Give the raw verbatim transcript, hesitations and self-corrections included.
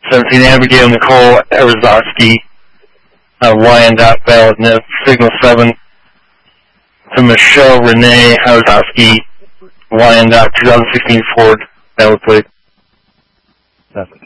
seventeen, Abigail Nicole Arozowski, uh, Lion dot valid N I P, signal seven. To Michelle Renee Arozowski, Lion dot twenty sixteen Ford, valid plate. That's